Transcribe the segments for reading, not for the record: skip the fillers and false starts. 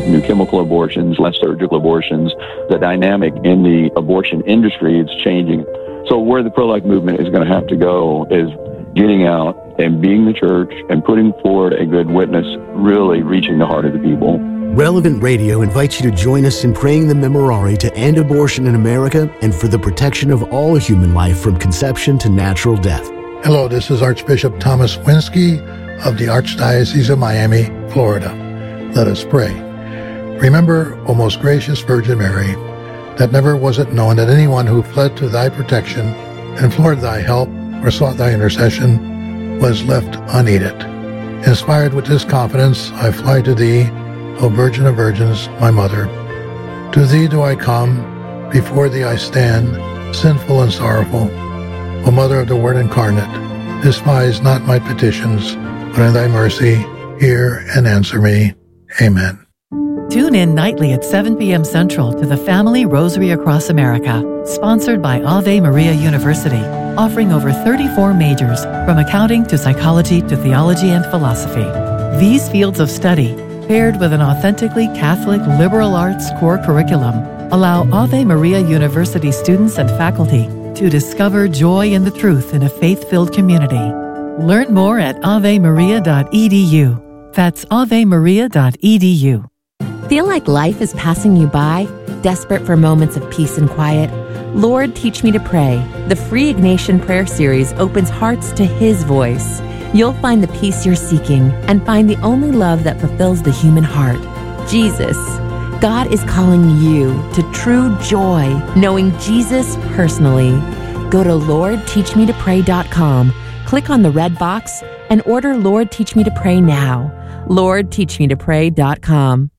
new chemical abortions, less surgical abortions. The dynamic in the abortion industry is changing. So where the pro-life movement is going to have to go is getting out and being the church and putting forward a good witness, really reaching the heart of the people. Relevant Radio invites you to join us in praying the Memorare to end abortion in America and for the protection of all human life from conception to natural death. Hello, this is Archbishop Thomas Winsky of the Archdiocese of Miami, Florida. Let us pray. Remember, O most gracious Virgin Mary, that never was it known that anyone who fled to thy protection, implored thy help, or sought thy intercession was left unaided. Inspired with this confidence, I fly to thee, O Virgin of Virgins, my Mother. To thee do I come, before thee I stand, sinful and sorrowful. O Mother of the Word incarnate, despise not my petitions, but in thy mercy hear and answer me. Amen. Tune in nightly at 7 p.m. Central to the Family Rosary Across America, sponsored by Ave Maria University, offering over 34 majors, from accounting to psychology to theology and philosophy. These fields of study, paired with an authentically Catholic liberal arts core curriculum, allow Ave Maria University students and faculty to discover joy in the truth in a faith-filled community. Learn more at avemaria.edu. That's avemaria.edu. Feel like life is passing you by? Desperate for moments of peace and quiet? Lord, Teach Me to Pray. The free Ignatian Prayer Series opens hearts to His voice. You'll find the peace you're seeking and find the only love that fulfills the human heart, Jesus. God is calling you to true joy, knowing Jesus personally. Go to LordTeachMeToPray.com, click on the red box, and order Lord Teach Me to Pray now. LordTeachMeToPray.com.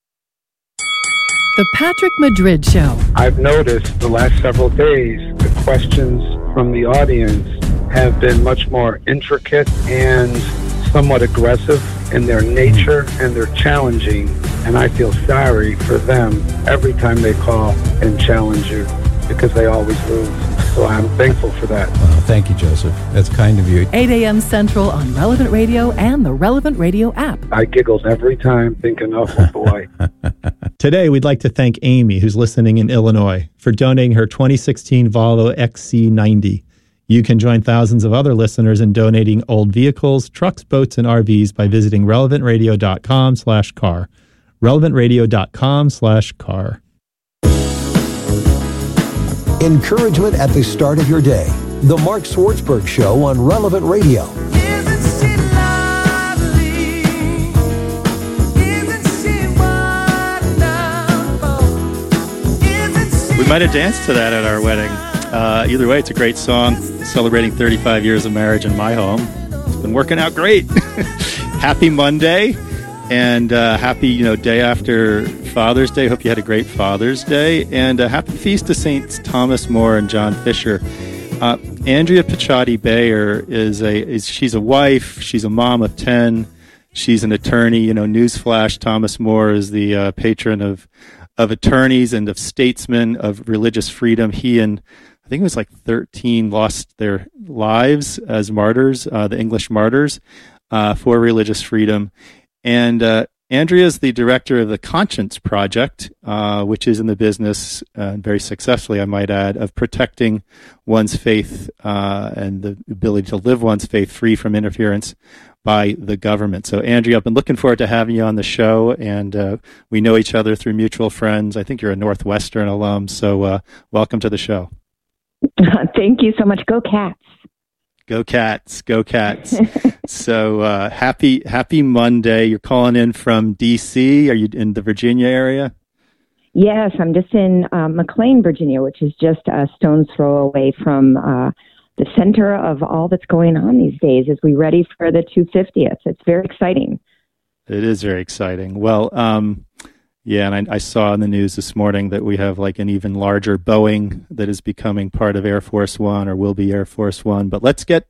The Patrick Madrid Show. I've noticed the last several days the questions from the audience have been much more intricate and somewhat aggressive in their nature, and they're challenging, and I feel sorry for them every time they call and challenge you, because they always lose. So I'm thankful for that. Well, thank you, Joseph. That's kind of you. 8 a.m. Central on Relevant Radio and the Relevant Radio app. I giggled every time thinking, oh boy. Today, we'd like to thank Amy, who's listening in Illinois, for donating her 2016 Volvo XC90. You can join thousands of other listeners in donating old vehicles, trucks, boats, and RVs by visiting relevantradio.com/car. relevantradio.com/car. Encouragement at the start of your day. The Mark Swartzberg Show on Relevant Radio. We might have danced to that at our wedding. Either way, it's a great song celebrating 35 years of marriage in my home. It's been working out great. Happy Monday, and happy day after Father's Day. Hope you had a great Father's Day, and happy feast to Saints Thomas More and John Fisher. Andrea Picciotti Bayer she's a wife. She's a mom of 10. She's an attorney. Newsflash: Thomas More is the patron of attorneys and of statesmen of religious freedom. He and I think it was like 13 lost their lives as martyrs, the English martyrs, for religious freedom. And Andrea is the director of the Conscience Project, which is in the business, very successfully, I might add, of protecting one's faith and the ability to live one's faith free from interference by the government. So, Andrea, I've been looking forward to having you on the show, and we know each other through mutual friends. I think you're a Northwestern alum, so welcome to the show. Thank you so much. Go Cats. Go Cats. Go Cats. So happy Monday. You're calling in from D.C. Are you in the Virginia area? Yes, I'm just in McLean, Virginia, which is just a stone's throw away from the center of all that's going on these days as we ready for the 250th. It's very exciting. It is very exciting. Well, yeah, and I saw in the news this morning that we have like an even larger Boeing that is becoming part of Air Force One, or will be Air Force One. But let's get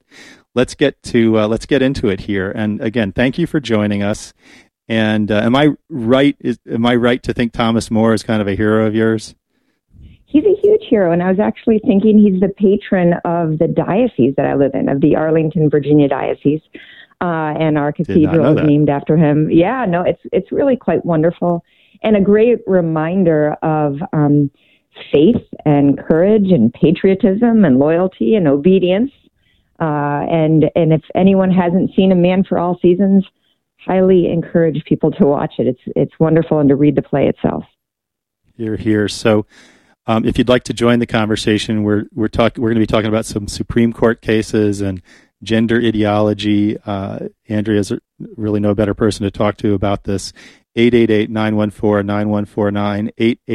into it here. And again, thank you for joining us. And am I right to think Thomas More is kind of a hero of yours? He's a huge hero, and I was actually thinking he's the patron of the diocese that I live in, of the Arlington, Virginia diocese, and our cathedral is named after him. Yeah, no, it's really quite wonderful. a great reminder of faith and courage and patriotism and loyalty and obedience. And if anyone hasn't seen A Man for All Seasons, highly encourage people to watch it. It's wonderful, and to read the play itself. You're here. So if you'd like to join the conversation, we're going to be talking about some Supreme Court cases and gender ideology. Andrea's really no better person to talk to about this. 888-914-9149,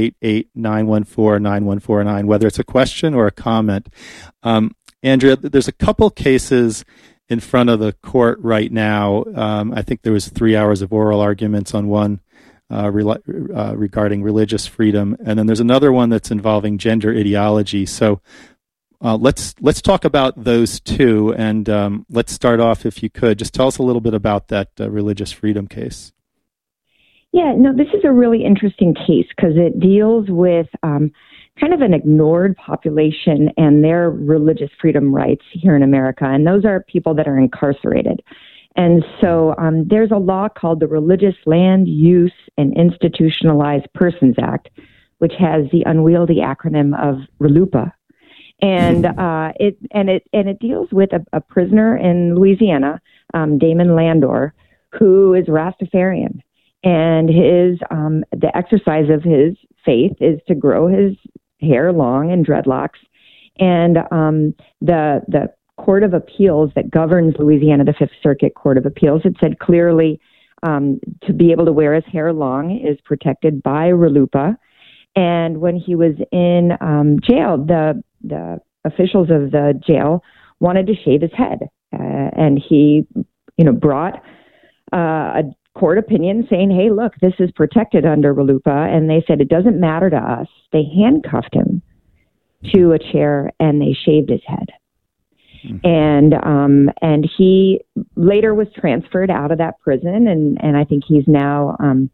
888-914-9149, whether it's a question or a comment. Andrea, there's a couple cases in front of the court right now. I think there was 3 hours of oral arguments on one regarding religious freedom, and then there's another one that's involving gender ideology. So let's talk about those two, and let's start off, if you could. Just tell us a little bit about that religious freedom case. Yeah, no, this is a really interesting case because it deals with kind of an ignored population and their religious freedom rights here in America. And those are people that are incarcerated. And so there's a law called the Religious Land Use and Institutionalized Persons Act, which has the unwieldy acronym of RLUIPA. And it deals with a prisoner in Louisiana, Damon Landor, who is Rastafarian. And the exercise of his faith is to grow his hair long and dreadlocks. And the Court of Appeals that governs Louisiana, the Fifth Circuit Court of Appeals, had said clearly to be able to wear his hair long is protected by RLUIPA. And when he was in jail, the officials of the jail wanted to shave his head, and he, brought a court opinion saying, hey, look, this is protected under RLUIPA. And they said, it doesn't matter to us. They handcuffed him to a chair and they shaved his head. Mm-hmm. And he later was transferred out of that prison. And I think he's now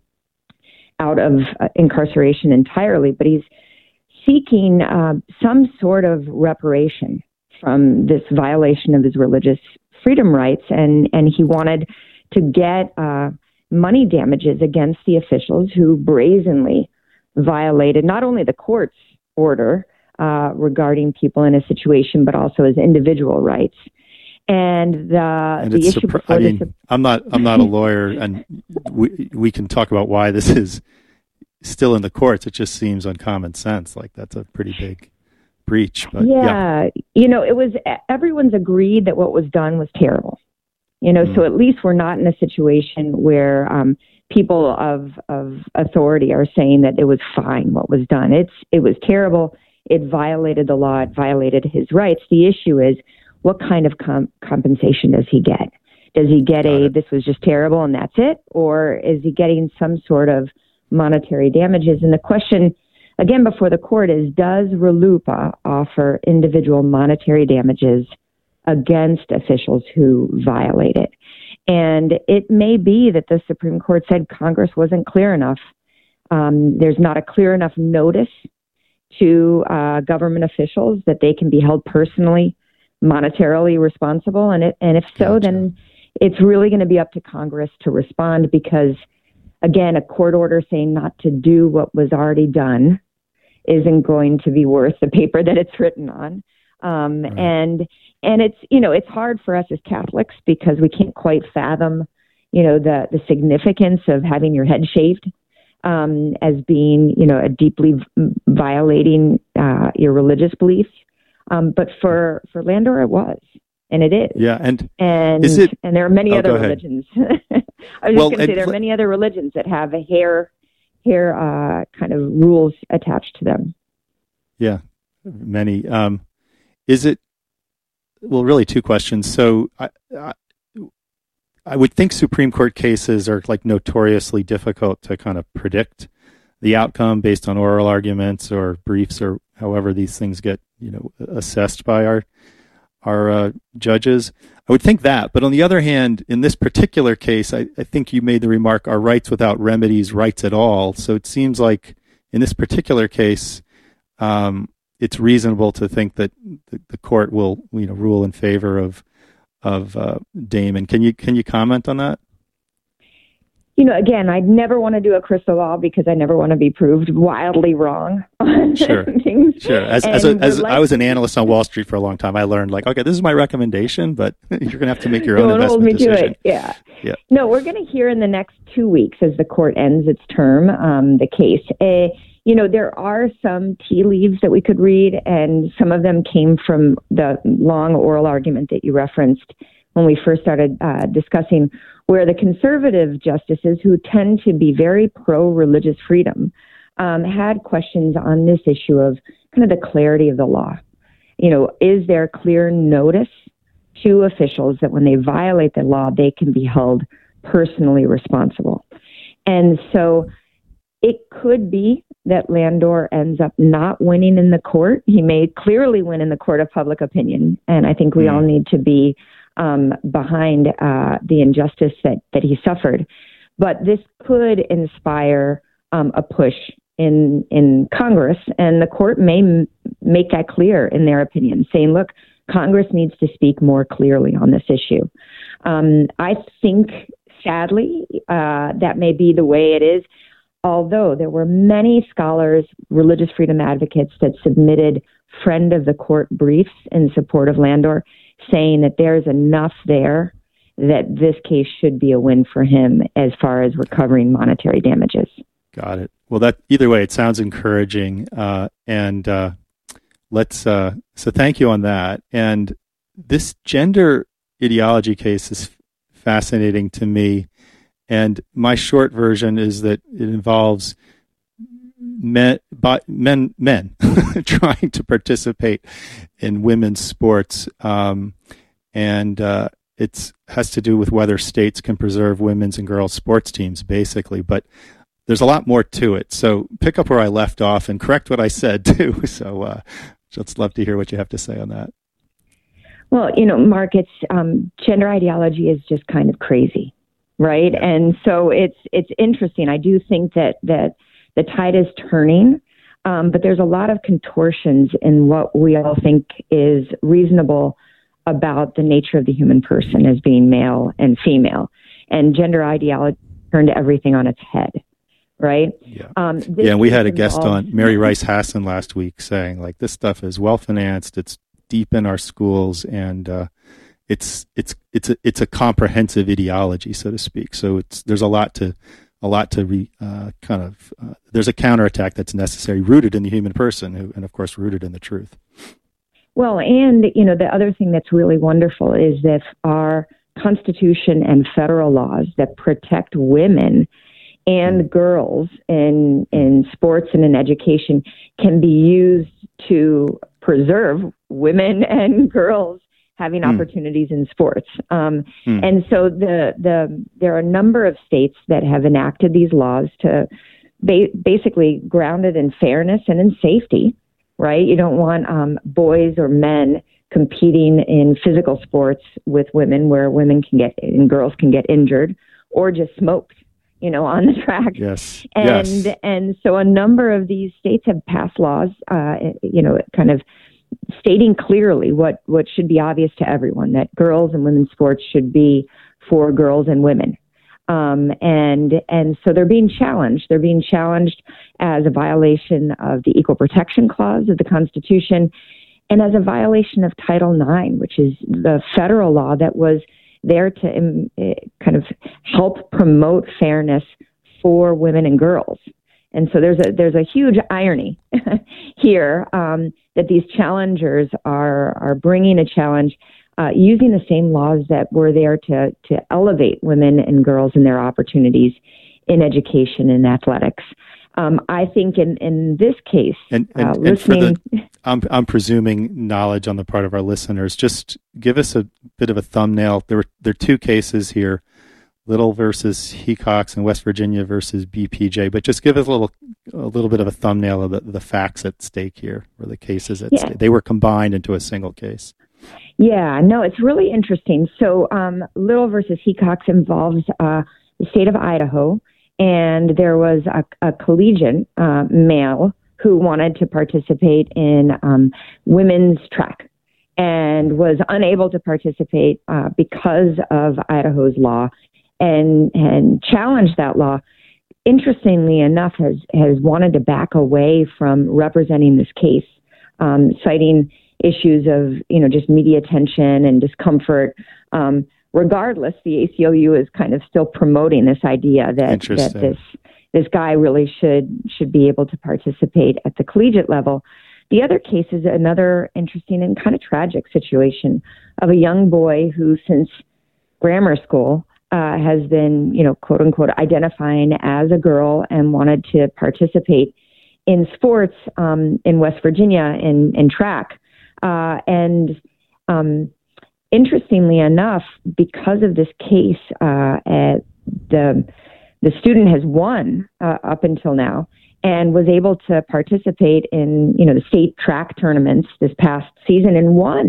out of incarceration entirely, but he's seeking some sort of reparation from this violation of his religious freedom rights. And he wanted to get money damages against the officials who brazenly violated not only the court's order regarding people in a situation, but also his individual rights. And the issue before I'm not a lawyer, and we can talk about why this is still in the courts. It just seems uncommon sense. Like that's a pretty big breach. But yeah. It was, everyone's agreed that what was done was terrible. So at least we're not in a situation where people of authority are saying that it was fine what was done. It was terrible. It violated the law. It violated his rights. The issue is, what kind of compensation does he get? Does he get this was just terrible and that's it? Or is he getting some sort of monetary damages? And the question, again, before the court is, does RLUIPA offer individual monetary damages against officials who violate it? And it may be that the Supreme Court said Congress wasn't clear enough. There's not a clear enough notice to government officials that they can be held personally, monetarily responsible. And if so, then it's really going to be up to Congress to respond, because, again, a court order saying not to do what was already done isn't going to be worth the paper that it's written on. And it's, it's hard for us as Catholics because we can't quite fathom, the significance of having your head shaved as being, a deeply violating your religious beliefs. But for Landor, it was, and it is. Yeah, and there are many other religions. I was just going to say there are many other religions that have a hair kind of rules attached to them. Yeah, many. Is it? Well, really, two questions. So, I would think Supreme Court cases are like notoriously difficult to kind of predict the outcome based on oral arguments or briefs or however these things get, assessed by our judges. I would think that. But on the other hand, in this particular case, I think you made the remark, are rights without remedies rights at all? So it seems like in this particular case, it's reasonable to think that the court will, rule in favor of Damon. Can you comment on that? Again, I'd never want to do a crystal ball because I never want to be proved wildly wrong on things. Sure. As I was an analyst on Wall Street for a long time, I learned okay, this is my recommendation, but you're going to have to make your own investment decision. Don't hold me to it. Yeah. No, we're going to hear in the next 2 weeks as the court ends its term, the case. There are some tea leaves that we could read, and some of them came from the long oral argument that you referenced when we first started discussing, where the conservative justices, who tend to be very pro-religious freedom, had questions on this issue of kind of the clarity of the law. Is there clear notice to officials that when they violate the law, they can be held personally responsible? And so it could be that Landor ends up not winning in the court. He may clearly win in the court of public opinion, and I think we all need to be behind the injustice that he suffered. But this could inspire a push in Congress, and the court may make that clear in their opinion, saying, look, Congress needs to speak more clearly on this issue. I think, sadly, that may be the way it is, although there were many scholars, religious freedom advocates that submitted friend of the court briefs in support of Landor, saying that there's enough there that this case should be a win for him as far as recovering monetary damages. Got it. Well, either way, it sounds encouraging, and so thank you on that. And this gender ideology case is fascinating to me, and my short version is that it involves men trying to participate in women's sports, and it has to do with whether states can preserve women's and girls' sports teams, basically. But there's a lot more to it. So pick up where I left off and correct what I said, too. So just love to hear what you have to say on that. Well, Mark, it's gender ideology is just kind of crazy, right? Yeah. And so it's interesting. I do think that the tide is turning, but there's a lot of contortions in what we all think is reasonable about the nature of the human person as being male and female. And gender ideology turned everything on its head, right? Yeah, and we had a guest on, Mary Rice Hassan, last week saying, this stuff is well-financed, it's deep in our schools, and it's a comprehensive ideology, so to speak. So there's a lot to there's a counterattack that's necessary, rooted in the human person, and of course rooted in the truth. Well, and the other thing that's really wonderful is that our Constitution and federal laws that protect women and girls in sports and in education can be used to preserve women and girls having opportunities in sports. And so there are a number of states that have enacted these laws to basically grounded in fairness and in safety, right? You don't want boys or men competing in physical sports with women where women can get and girls can get injured or just smoked, on the track. Yes. And so a number of these states have passed laws, kind of stating clearly what should be obvious to everyone, that girls and women's sports should be for girls and women. And so they're being challenged. They're being challenged as a violation of the Equal Protection Clause of the Constitution and as a violation of Title IX, which is the federal law that was there to kind of help promote fairness for women and girls. And so there's a huge irony here that these challengers are bringing a challenge using the same laws that were there to elevate women and girls in their opportunities in education and athletics. I think in this case, and listening, I'm presuming knowledge on the part of our listeners. Just give us a bit of a thumbnail. There are two cases here: Little versus Hecox and West Virginia versus BPJ. But just give us a little bit of a thumbnail of the facts at stake here, or the cases at stake. They were combined into a single case. Yeah, no, it's really interesting. So Little versus Hecox involves the state of Idaho. And there was a collegiate male who wanted to participate in women's track and was unable to participate because of Idaho's law and challenged that law, interestingly enough, has wanted to back away from representing this case, citing issues of, just media attention and discomfort. Regardless, the ACLU is kind of still promoting this idea that this guy really should be able to participate at the collegiate level. The other case is another interesting and kind of tragic situation of a young boy who, since grammar school, has been, quote unquote, identifying as a girl and wanted to participate in sports in West Virginia in track. Interestingly enough, because of this case, the student has won up until now and was able to participate in, the state track tournaments this past season and won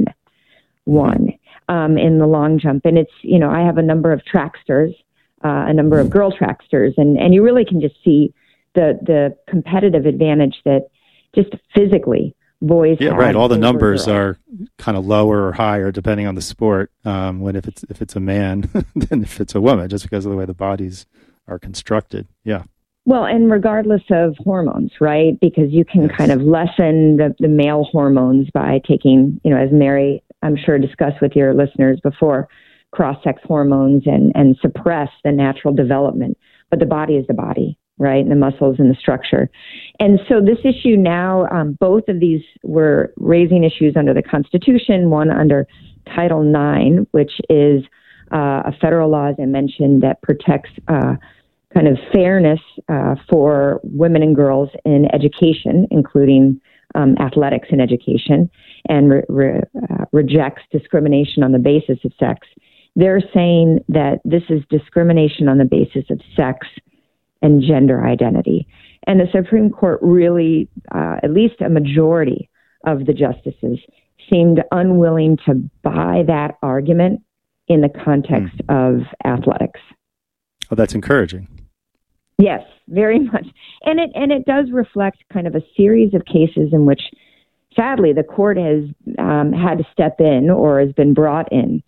in the long jump. And it's, I have a number of tracksters, a number of girl tracksters, and you really can just see the competitive advantage that just physically boys have. Right. All the numbers are kind of lower or higher depending on the sport. When if it's a man than if it's a woman, just because of the way the bodies are constructed. Yeah. Well, and regardless of hormones, right? Because you can kind of lessen the male hormones by taking, as Mary, I'm sure, discussed with your listeners before, cross-sex hormones and suppress the natural development. But the body is the body, right? And the muscles and the structure. And so this issue now, both of these were raising issues under the Constitution, one under Title IX, which is a federal law, as I mentioned, that protects kind of fairness for women and girls in education, including athletics and education, and rejects discrimination on the basis of sex. They're saying that this is discrimination on the basis of sex and gender identity. And the Supreme Court really, at least a majority of the justices, seemed unwilling to buy that argument in the context of athletics. Oh, that's encouraging. Yes, very much. And it does reflect kind of a series of cases in which, sadly, the court has had to step in or has been brought in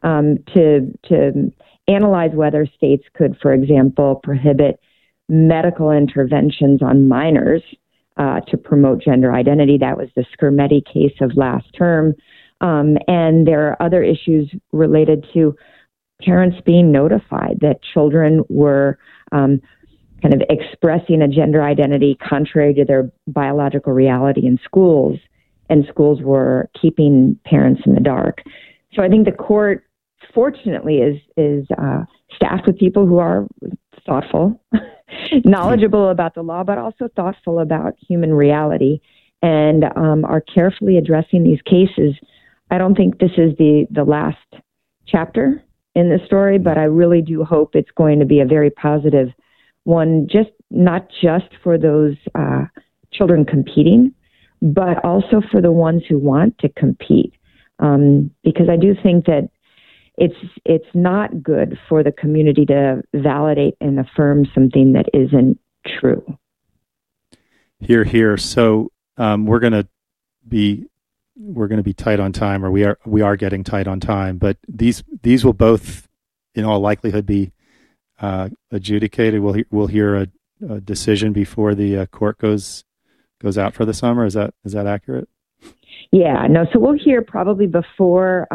to analyze whether states could, for example, prohibit medical interventions on minors to promote gender identity. That was the Skermeti case of last term. And there are other issues related to parents being notified that children were kind of expressing a gender identity contrary to their biological reality in schools, and schools were keeping parents in the dark. So I think the court, fortunately, is staffed with people who are thoughtful, knowledgeable about the law, but also thoughtful about human reality, and are carefully addressing these cases. I don't think this is the last chapter in the story, but I really do hope it's going to be a very positive one, not just for those children competing, but also for the ones who want to compete. Because I do think that it's not good for the community to validate and affirm something that isn't true. Hear, hear. So we're going to be tight on time, or we are getting tight on time. But these will both, in all likelihood, be adjudicated. We'll hear a decision before the court goes out for the summer. Is that accurate? Yeah, no. So we'll hear probably before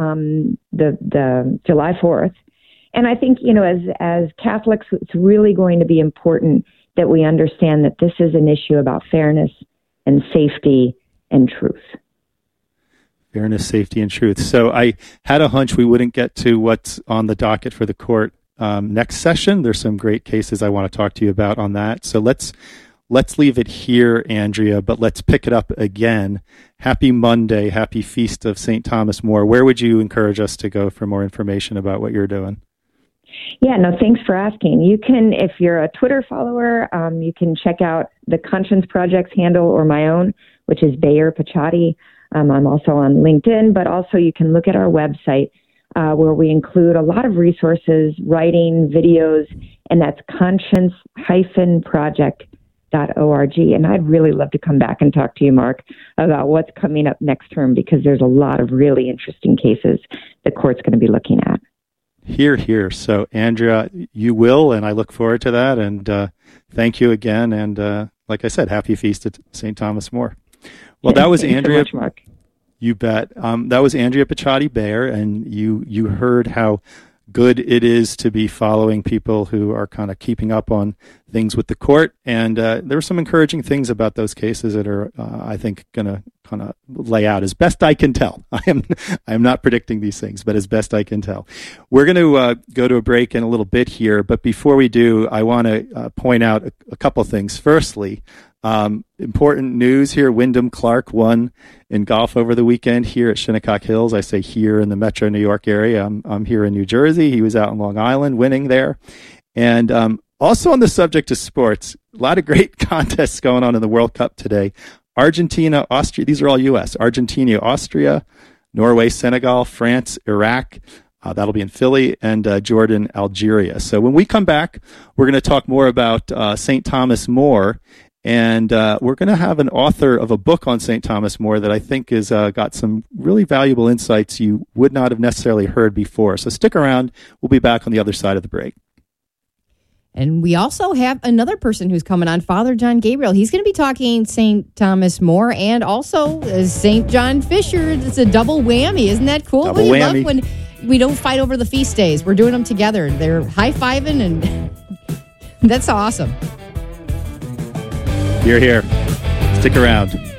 the July 4th, and I think as Catholics, it's really going to be important that we understand that this is an issue about fairness and safety and truth. Fairness, safety, and truth. So I had a hunch we wouldn't get to what's on the docket for the court next session. There's some great cases I want to talk to you about on that. So let's leave it here, Andrea, but let's pick it up again. Happy Monday. Happy Feast of St. Thomas More. Where would you encourage us to go for more information about what you're doing? Yeah, no, thanks for asking. You can, if you're a Twitter follower, you can check out the Conscience Project's handle or my own, which is Bayer Pachati. I'm also on LinkedIn, but also you can look at our website where we include a lot of resources, writing, videos, and that's conscience-project.org. And I'd really love to come back and talk to you, Mark, about what's coming up next term, because there's a lot of really interesting cases the court's going to be looking at. Hear, hear. So, Andrea, you will, and I look forward to that. And thank you again. And like I said, happy feast at St. Thomas More. Well, that was Andrea. Thanks so much, Mark. You bet. That was Andrea Picciotti-Bayer, and you heard how good it is to be following people who are kind of keeping up on things with the court. And there were some encouraging things about those cases that are, I think, going to kind of lay out as best I can tell. I am not predicting these things, but as best I can tell. We're going to go to a break in a little bit here. But before we do, I want to point out a couple things. Firstly, important news here. Wyndham Clark won in golf over the weekend here at Shinnecock Hills. I say here in the metro New York area. I'm here in New Jersey. He was out in Long Island winning there. And also on the subject of sports, a lot of great contests going on in the World Cup today. Argentina, Austria, these are all U.S. Argentina, Austria, Norway, Senegal, France, Iraq. That'll be in Philly, and Jordan, Algeria. So when we come back, we're going to talk more about St. Thomas More. And we're going to have an author of a book on St. Thomas More that I think has got some really valuable insights you would not have necessarily heard before. So stick around. We'll be back on the other side of the break. And we also have another person who's coming on, Father John Gabriel. He's going to be talking St. Thomas More and also St. John Fisher. It's a double whammy. Isn't that cool? Double whammy. Love when we don't fight over the feast days. We're doing them together. They're high-fiving, and that's awesome. You're here. Stick around.